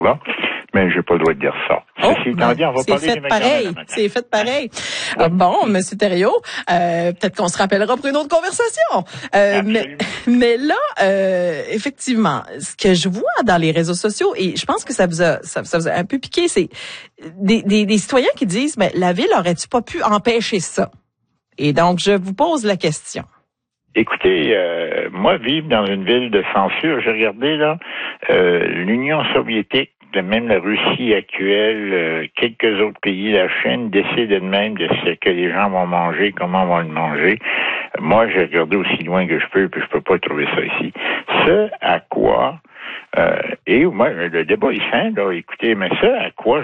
là, mais j'ai pas le droit de dire ça. Ceci étant dit, on va parler du McDonald's. C'est fait pareil. Oui. Bon, M. Thériault, peut-être qu'on se rappellera pour une autre conversation. Mais là, effectivement, ce que je vois dans les réseaux sociaux, et je pense que ça vous a un peu piqué, c'est des citoyens qui disent, mais la ville aurait-tu pas pu empêcher ça? Et donc, je vous pose la question. Écoutez, moi, vivre dans une ville de censure, j'ai regardé là, l'Union soviétique, même la Russie actuelle, quelques autres pays, la Chine, décident de-même de ce que les gens vont manger, comment vont le manger. Moi, j'ai regardé aussi loin que je peux, puis je peux pas trouver ça ici. Ce à quoi et moi, le débat est sain, là, écoutez, mais ça à quoi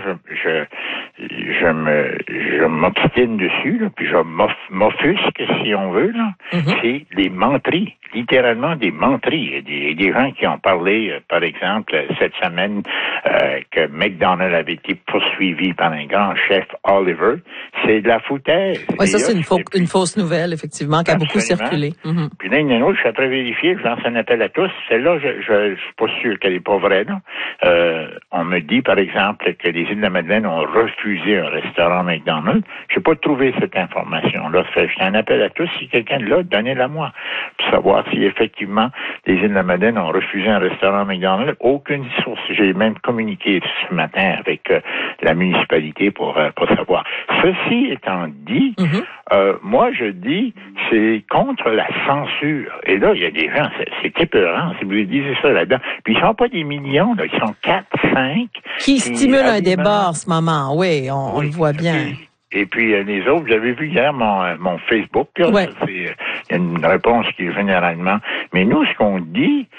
je m'obstine dessus, là, puis je m'offusque, si on veut, là, c'est les menteries, littéralement des menteries. Il y a des gens qui ont parlé, par exemple, cette semaine, que McDonald's avait été poursuivi par un grand chef, Oliver. C'est de la foutaise. Oui, ça, c'est une fausse nouvelle, effectivement, qui a beaucoup circulé. Puis là, il y en a une autre, je suis en train de vérifier, je lance un appel à tous. Celle-là, je suis pas sûr qu'elle est pas vraie, là. On me dit, par exemple, que les Îles-de-la-Madeleine ont refusé un restaurant McDonald's. J'ai pas trouvé cette information-là. Je fais un appel à tous. Si quelqu'un l'a, donnez-la moi. Pour savoir si effectivement les Îles-de-la-Madeleine ont refusé un restaurant McDonald's. Aucune source. J'ai même communiqué ce matin avec la municipalité pour savoir. Ceci étant dit, moi je dis c'est contre la censure. Et là, il y a des gens, c'est épeurant, si vous lisez ça là-dedans. Puis ils sont pas des millions, là, ils sont 4, 5. Qui stimulent un débat en ce moment, oui, on le voit bien. Et puis les autres, j'avais vu hier mon Facebook, là, ouais. Il y a une réponse qui est généralement. Mais nous, ce qu'on dit,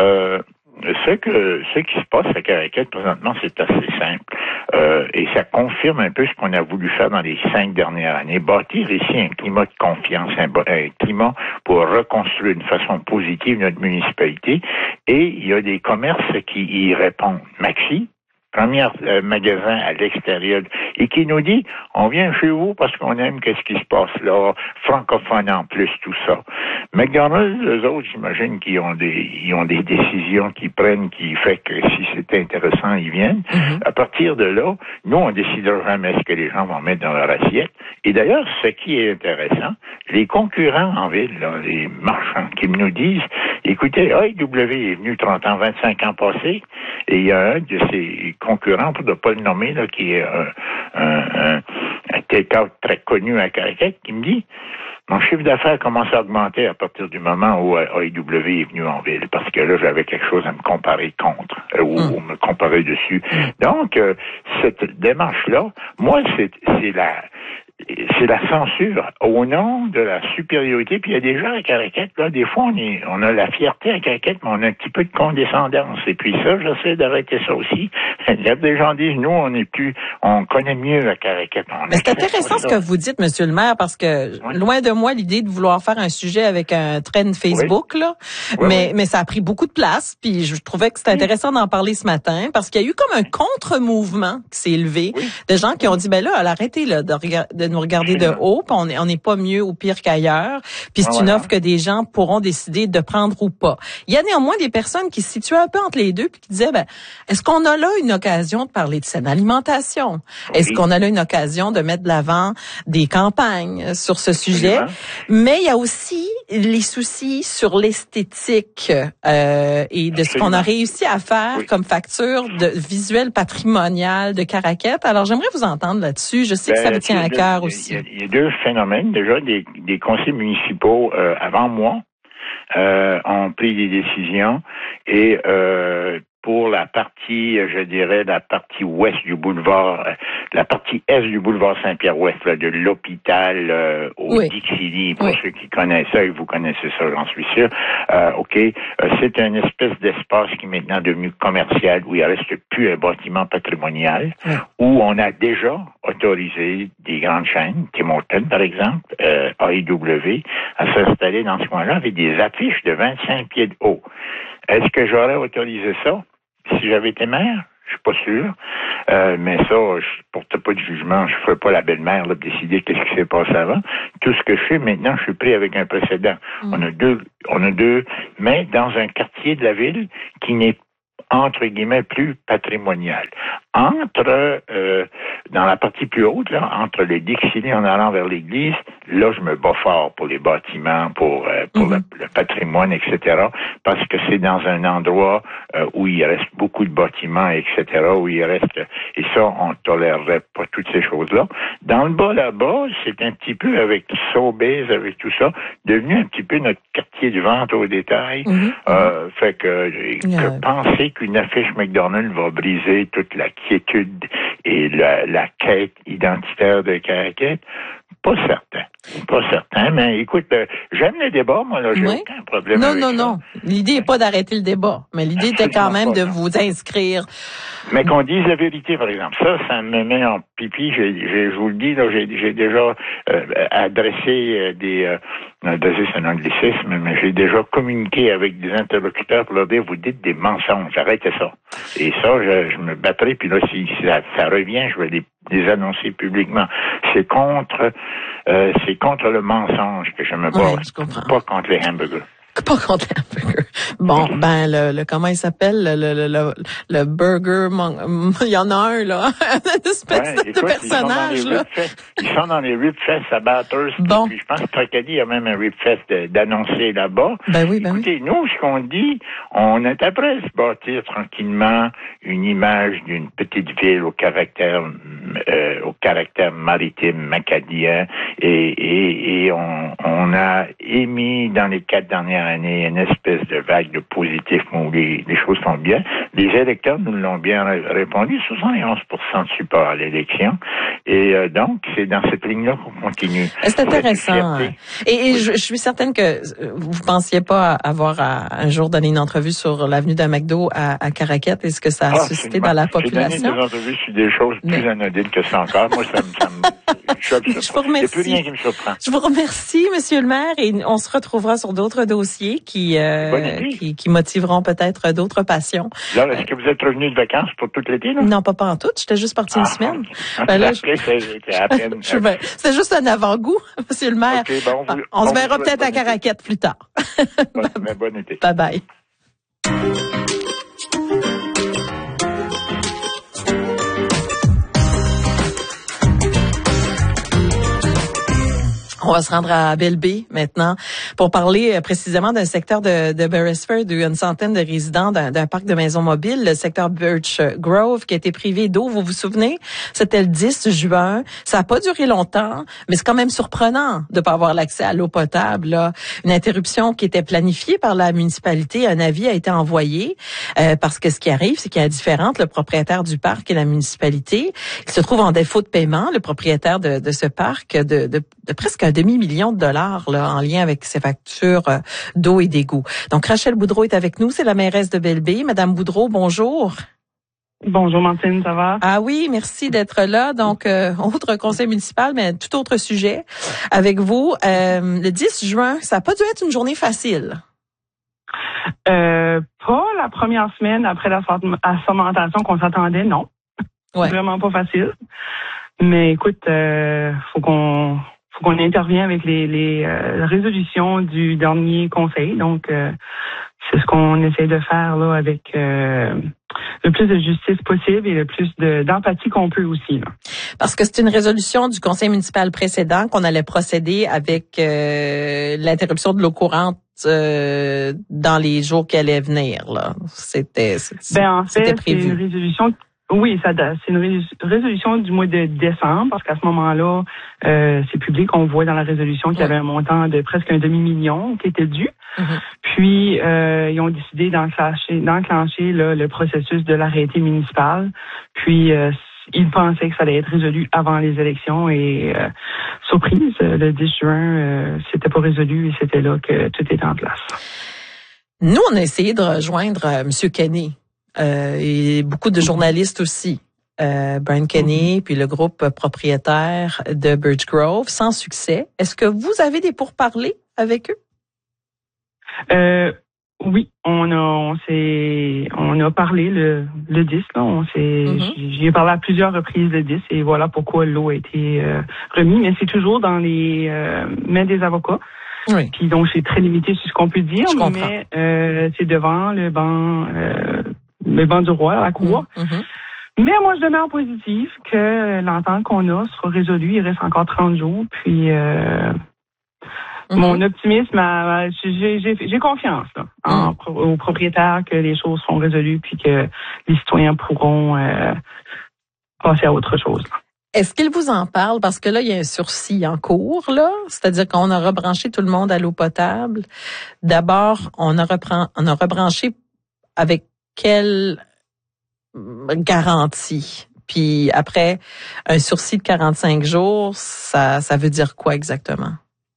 ce qui se passe à Caraquette présentement, c'est assez simple. Et ça confirme un peu ce qu'on a voulu faire dans les 5 dernières années. Bâtir ici un climat de confiance, un climat pour reconstruire d'une façon positive notre municipalité. Et il y a des commerces qui y répondent. Maxi, premier magasin à l'extérieur, et qui nous dit, on vient chez vous parce qu'on aime qu'est-ce qui se passe là, francophone en plus, tout ça. McDonald's, eux autres, j'imagine qu'ils ont des décisions qu'ils prennent qui fait que si c'est intéressant, ils viennent. À partir de là, nous, on décidera jamais ce que les gens vont mettre dans leur assiette. Et d'ailleurs, ce qui est intéressant, les concurrents en ville, là, les marchands, qui nous disent, écoutez, AEW est venu 30 ans, 25 ans passés, et il y a un de ces concurrent, pour ne pas le nommer, là, qui est un take-out très connu à Caraquette, qui me dit mon chiffre d'affaires commence à augmenter à partir du moment où AEW est venu en ville, parce que là, j'avais quelque chose à me comparer contre, ou me comparer dessus. Donc, cette démarche-là, moi, c'est la censure au nom de la supériorité. Puis il y a des gens à Caraquette, là, des fois, on a la fierté à Caraquette, mais on a un petit peu de condescendance. Et puis ça, j'essaie d'arrêter ça aussi. Il y a des gens qui disent, nous, on connaît mieux à Caraquette. Mais c'est intéressant ce que vous dites, Monsieur le maire, parce que loin de moi l'idée de vouloir faire un sujet avec un trend Facebook, là. Mais ça a pris beaucoup de place, puis je trouvais que c'était intéressant d'en parler ce matin, parce qu'il y a eu comme un contre-mouvement qui s'est élevé, de gens qui ont dit, ben là, arrêtez là, de nous regarder de haut, puis on n'est pas mieux ou pire qu'ailleurs, puis c'est une offre que des gens pourront décider de prendre ou pas. Il y a néanmoins des personnes qui se situaient un peu entre les deux, puis qui disaient, est-ce qu'on a là une occasion de parler de saine alimentation? Est-ce qu'on a là une occasion de mettre de l'avant des campagnes sur ce sujet? Mais il y a aussi les soucis sur l'esthétique et de ce qu'on a réussi à faire comme facture de visuel patrimonial de Caraquette. Alors, j'aimerais vous entendre là-dessus. Je sais que ça vous tient à cœur aussi. Il y a deux phénomènes. Déjà, des conseils municipaux avant moi ont pris des décisions et pour la partie, je dirais, la partie ouest du boulevard, la partie est du boulevard Saint-Pierre-Ouest, là, de l'hôpital au Dixilly, pour ceux qui connaissent ça, et vous connaissez ça, j'en suis sûr. C'est une espèce d'espace qui est maintenant devenu commercial, où il ne reste plus un bâtiment patrimonial, où on a déjà autorisé des grandes chaînes, Tim Hortons par exemple, AEW, à s'installer dans ce coin-là avec des affiches de 25 pieds de haut. Est-ce que j'aurais autorisé ça si j'avais été maire? Je suis pas sûr. Mais ça, je porte pas de jugement. Je ferai pas la belle-mère là, de décider qu'est-ce qui s'est passé avant. Tout ce que je fais maintenant, je suis pris avec un précédent. On a deux, mais dans un quartier de la ville qui n'est entre guillemets, plus patrimonial. Dans la partie plus haute, là, entre le Dixilly en allant vers l'église, là, je me bats fort pour les bâtiments, pour le patrimoine, etc., parce que c'est dans un endroit où il reste beaucoup de bâtiments, etc., où il reste, et ça, on tolérerait pas toutes ces choses-là. Dans le bas, là-bas, c'est un petit peu avec Sobeys, avec tout ça, devenu un petit peu notre quartier de vente au détail. Fait que penser qu'une affiche McDonald's va briser toute la quiétude et la quête identitaire de Caraquette, pas certain, mais écoute, j'aime le débat, moi, là, j'ai aucun problème avec ça. Non. L'idée n'est pas d'arrêter le débat, mais l'idée était quand même de vous inscrire. Mais qu'on dise la vérité, par exemple. Ça me met en pipi. Je vous le dis, là, j'ai déjà adressé c'est un anglicisme, mais j'ai déjà communiqué avec des interlocuteurs pour leur dire, vous dites des mensonges, arrêtez ça. Et ça, je me battrai, puis là, si ça revient, je vais les annoncer publiquement. C'est contre le mensonge que je me bats, pas contre les hamburgers. Pas contre les hamburgers. Bon, ben le comment il s'appelle le burger, il y en a un là, une espèce de personnage là. Ils sont dans les Ribfest à Bathurst. Bon. Puis je pense que Tracadie a même un Ribfest d'annoncer là-bas. Ben oui. Écoutez, nous, ce qu'on dit, on est après se bâtir tranquillement une image d'une petite ville au caractère maritime acadien et on a émis dans les 4 dernières années une espèce de vague de positif où les choses sont bien. Les électeurs nous l'ont bien répondu, 71% de support à l'élection. Et donc, c'est dans cette ligne-là qu'on continue. C'est intéressant. Et je suis certaine que vous pensiez pas avoir un jour donné une entrevue sur l'avenue d'un McDo à Caraquette. Est-ce que ça a suscité dans la population? J'ai donné des entrevues sur des choses plus anodines que ça encore. Moi, ça je vous remercie. Il n'y a plus rien qui me surprend. Je vous remercie, Monsieur le maire, et on se retrouvera sur d'autres dossiers qui motiveront peut-être d'autres passions. Là, est-ce que vous êtes revenu de vacances pour tout l'été, là? Non, pas en tout. J'étais juste partie une semaine. Ben là, c'était juste un avant-goût, Monsieur le maire. Okay, on se verra peut-être à Caraquette plus tard. Bon été. Bye bye. On va se rendre à Belle-Baie maintenant pour parler précisément d'un secteur de Beresford où il y a une centaine de résidents d'un parc de maisons mobiles, le secteur Birch Grove, qui a été privé d'eau. Vous vous souvenez? C'était le 10 juin. Ça n'a pas duré longtemps, mais c'est quand même surprenant de pas avoir l'accès à l'eau potable, là. Une interruption qui était planifiée par la municipalité. Un avis a été envoyé parce que ce qui arrive, c'est qu'il y a différente. Le propriétaire du parc et la municipalité, il se trouve en défaut de paiement, le propriétaire de ce parc de presque un demi-million de dollars là, en lien avec ses factures d'eau et d'égout. Donc, Rachel Boudreau est avec nous, c'est la mairesse de Belle-Baie. Madame Boudreau, bonjour. Bonjour, Martine, ça va? Ah oui, merci d'être là. Donc, autre conseil municipal, mais tout autre sujet avec vous. Le 10 juin, ça n'a pas dû être une journée facile. Pas la première semaine après la assommation qu'on s'attendait, non. Ouais. Vraiment pas facile. Mais écoute, faut qu'on intervienne avec les résolutions du dernier conseil. Donc, c'est ce qu'on essaie de faire là avec le plus de justice possible et le plus d'empathie qu'on peut aussi. Là. Parce que c'est une résolution du conseil municipal précédent qu'on allait procéder avec l'interruption de l'eau courante dans les jours qui allaient venir. Là. C'était prévu. C'est une résolution. Oui, c'est une résolution du mois de décembre, parce qu'à ce moment-là, c'est public, on voit dans la résolution qu'il y avait un montant de presque un demi-million qui était dû. Mm-hmm. Puis, ils ont décidé d'enclencher là, le processus de l'arrêté municipal. Puis, ils pensaient que ça allait être résolu avant les élections et, surprise, le 10 juin, c'était pas résolu et c'était là que tout était en place. Nous, on a essayé de rejoindre M. Kenney. Et beaucoup de journalistes aussi. Brian Kenney, puis le groupe propriétaire de Birch Grove, sans succès. Est-ce que vous avez des pourparlers avec eux? Oui, on a parlé le 10, là. J'y ai parlé à plusieurs reprises le 10 et voilà pourquoi l'eau a été remis. Mais c'est toujours dans les mains des avocats. Oui. Puis donc, c'est très limité sur ce qu'on peut dire, mais c'est devant le banc bancs du roi, à la cour. Mais moi, je demeure positive que l'entente qu'on a sera résolue. Il reste encore 30 jours. Puis, mon optimisme, j'ai confiance là, aux propriétaires que les choses seront résolues puis que les citoyens pourront passer à autre chose. Là. Est-ce qu'il vous en parle? Parce que là, il y a un sursis en cours, là. C'est-à-dire qu'on a rebranché tout le monde à l'eau potable. D'abord, on a rebranché avec quelle garantie? Puis après, un sursis de 45 jours, ça veut dire quoi exactement?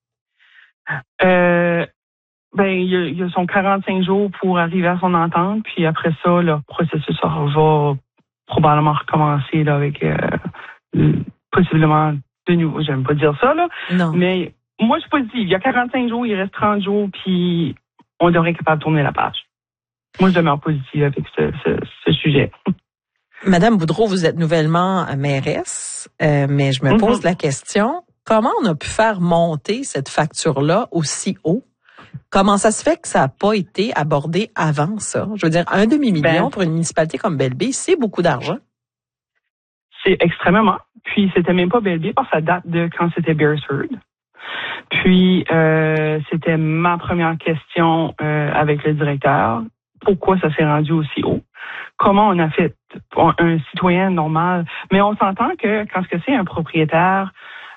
Il y a son 45 jours pour arriver à son entente. Puis après ça, le processus va probablement recommencer là, avec... possiblement de nouveau, j'aime pas dire ça, là. Non. Mais moi, je suis positive. Il y a 45 jours, il reste 30 jours, puis on devrait être capable de tourner la page. Moi, je demeure positive avec ce sujet. Madame Boudreau, vous êtes nouvellement mairesse, mais je me pose la question, comment on a pu faire monter cette facture-là aussi haut? Comment ça se fait que ça n'a pas été abordé avant ça? Je veux dire, 1 demi-million pour une municipalité comme Belle-Baie, c'est beaucoup d'argent. C'est extrêmement. Puis, c'était même pas Belle-Baie parce que ça date de quand c'était Beresford. Puis, c'était ma première question avec le directeur. Pourquoi ça s'est rendu aussi haut? Comment on a fait un citoyen normal? Mais on s'entend que quand c'est un propriétaire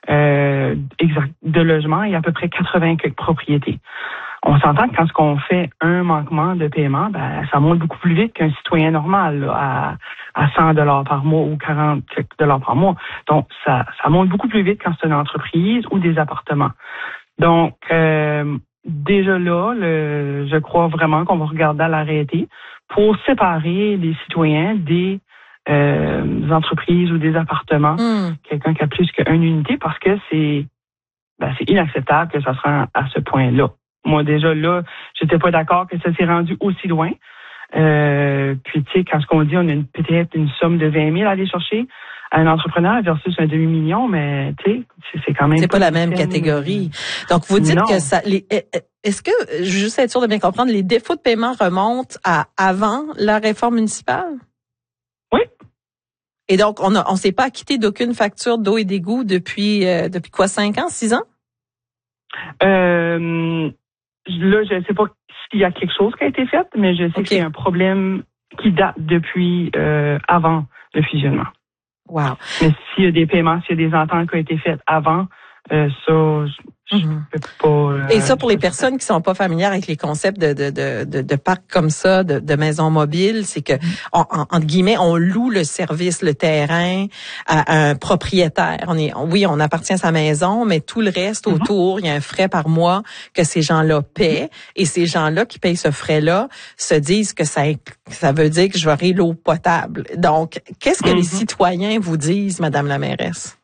de logement, il y a à peu près 80 propriétés. On s'entend que quand on fait un manquement de paiement, ça monte beaucoup plus vite qu'un citoyen normal là, à 100 $ par mois ou 40 $ par mois. Donc, ça monte beaucoup plus vite quand c'est une entreprise ou des appartements. Donc, déjà là, je crois vraiment qu'on va regarder à l'arrêté pour séparer les citoyens des entreprises ou des appartements. Quelqu'un qui a plus qu'une unité parce que c'est inacceptable que ça se rende à ce point-là. Moi, déjà là, j'étais pas d'accord que ça s'est rendu aussi loin. Puis, tu sais, quand on dit on a peut-être une somme de 20 000 à aller chercher à un entrepreneur versus un demi-million, mais tu sais, c'est quand même... C'est pas la même catégorie. Donc, vous dites que ça... Est-ce que, juste être sûr de bien comprendre, les défauts de paiement remontent à avant la réforme municipale? Oui. Et donc, on s'est pas acquitté d'aucune facture d'eau et d'égout depuis quoi, 5 ans, 6 ans? Là, je ne sais pas s'il y a quelque chose qui a été fait, mais je sais que c'est un problème qui date depuis avant le fusionnement. Wow. Mais s'il y a des paiements, s'il y a des ententes qui ont été faites avant, ça, je peux pas... Et ça, pour les personnes qui sont pas familières avec les concepts de parcs comme ça, de maisons mobiles, c'est que, entre guillemets, on loue le service, le terrain à un propriétaire. On appartient à sa maison, mais tout le reste autour, il y a un frais par mois que ces gens-là paient. Et ces gens-là qui payent ce frais-là se disent que ça veut dire que je vais avoir l'eau potable. Donc, qu'est-ce que les citoyens vous disent, Madame la mairesse?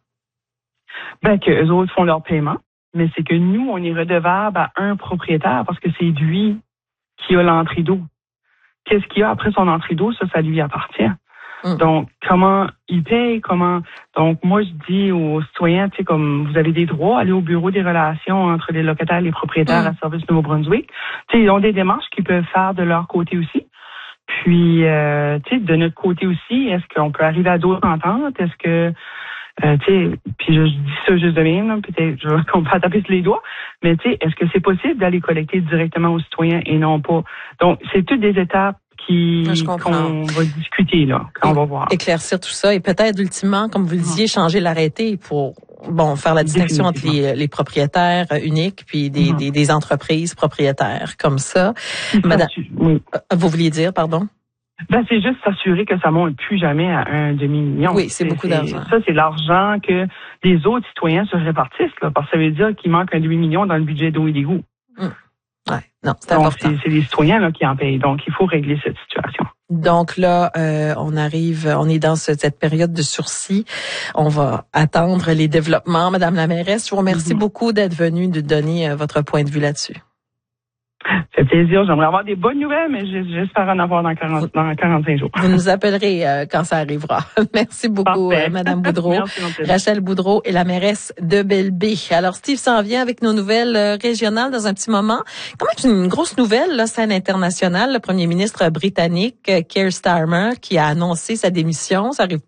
Que eux autres font leur paiement. Mais c'est que nous, on est redevable à un propriétaire parce que c'est lui qui a l'entrée d'eau. Qu'est-ce qu'il y a après son entrée d'eau? Ça lui appartient. Donc, comment il paye? Donc, moi, je dis aux citoyens, tu sais, comme vous avez des droits, aller au bureau des relations entre les locataires et les propriétaires à Service Nouveau-Brunswick. Tu sais, ils ont des démarches qu'ils peuvent faire de leur côté aussi. Puis, tu sais, de notre côté aussi, est-ce qu'on peut arriver à d'autres ententes? Est-ce que puis je dis ça juste de même, peut-être qu'on peut taper sur les doigts, mais est-ce que c'est possible d'aller collecter directement aux citoyens et non pas? Donc, c'est toutes des étapes qu'on va discuter, là, quand on va voir. Éclaircir tout ça et peut-être, ultimement, comme vous le disiez, changer l'arrêté pour, faire la distinction entre les propriétaires uniques puis des entreprises propriétaires comme ça. Madame, vous vouliez dire, pardon? C'est juste s'assurer que ça monte plus jamais à un demi-million. Oui, c'est beaucoup d'argent. Ça, c'est l'argent que les autres citoyens se répartissent, là, parce que ça veut dire qu'il manque un demi-million dans le budget d'eau et d'égout. Ouais, non, c'est important. C'est les citoyens là qui en payent. Donc, il faut régler cette situation. Donc là, on est dans cette période de sursis. On va attendre les développements. Madame la mairesse, je vous remercie beaucoup d'être venue de donner votre point de vue là-dessus. Ça fait plaisir. J'aimerais avoir des bonnes nouvelles, mais j'espère en avoir dans 45 jours. Vous nous appellerez quand ça arrivera. Merci beaucoup, Madame Boudreau. Merci, Rachel Boudreau est la mairesse de Belle-Baie. Alors, Steve s'en vient avec nos nouvelles régionales dans un petit moment. Quand même une grosse nouvelle, là, scène internationale. Le premier ministre britannique, Keir Starmer, qui a annoncé sa démission. Ça arrive